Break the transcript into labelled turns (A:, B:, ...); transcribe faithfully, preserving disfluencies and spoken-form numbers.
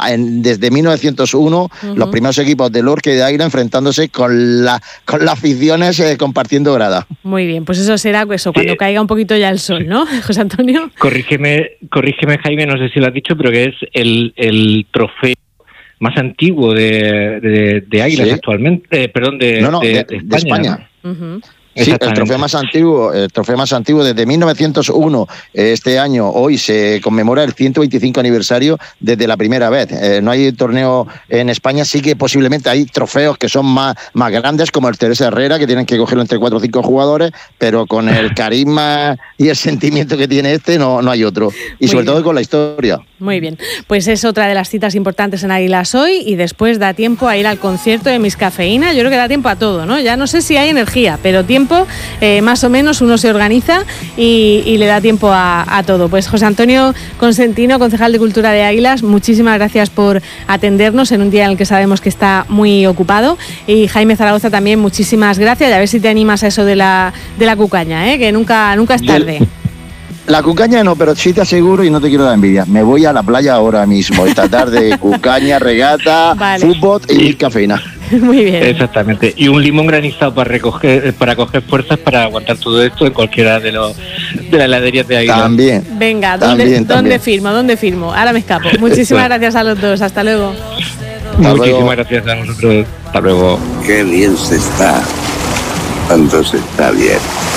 A: en, desde mil novecientos uno, uh-huh. los primeros equipos de Lorca y de Águila enfrentándose con, la, con las aficiones eh, compartiendo grada.
B: Muy bien, pues eso será eso, cuando eh, caiga un poquito ya el sol, ¿no, José Antonio?
C: Corrígeme, corrígeme Jaime, no sé si lo has dicho, pero que es el, el trofeo más antiguo de, de, de Águilas, ¿sí?, actualmente, eh, perdón, de,
A: no, no,
C: de,
A: de,
C: de España.
A: De España.
C: ¿no?
B: Uh-huh.
A: Sí, el trofeo más antiguo, el trofeo más antiguo desde mil novecientos uno. Este año, hoy, se conmemora el ciento veinticinco aniversario desde la primera vez. Eh, no hay torneo en España, sí que posiblemente hay trofeos que son más, más grandes, como el Teresa Herrera, que tienen que cogerlo entre cuatro o cinco jugadores, pero con el carisma y el sentimiento que tiene este, no, no hay otro. Y Muy sobre bien. todo con la historia.
B: Muy bien, pues es otra de las citas importantes en Águilas hoy, y después da tiempo a ir al concierto de Miss Cafeína. Yo creo que da tiempo a todo, ¿no? Ya no sé si hay energía, pero tiempo Eh, más o menos uno se organiza y, y le da tiempo a, a todo. Pues José Antonio Consentino, concejal de Cultura de Águilas, muchísimas gracias por atendernos en un día en el que sabemos que está muy ocupado, y Jaime Zaragoza también, muchísimas gracias, y a ver si te animas a eso de la, de la cucaña, ¿eh? que nunca, nunca es tarde.
A: La cucaña no, pero sí te aseguro, y no te quiero dar envidia, me voy a la playa ahora mismo, esta tarde, cucaña, regata, vale. fútbol y cafeína.
B: Muy bien.
C: Exactamente. Y un limón granizado para recoger, para coger fuerzas para aguantar todo esto en cualquiera de los de las heladerías de Águila.
A: También.
B: Venga, ¿dónde,
A: también,
B: ¿dónde
A: también.
B: firmo? ¿Dónde firmo? Ahora me escapo. Muchísimas gracias a los dos. Hasta luego.
C: Hasta Muchísimas luego. gracias a nosotros. Hasta luego.
D: Qué bien se está cuando se está bien.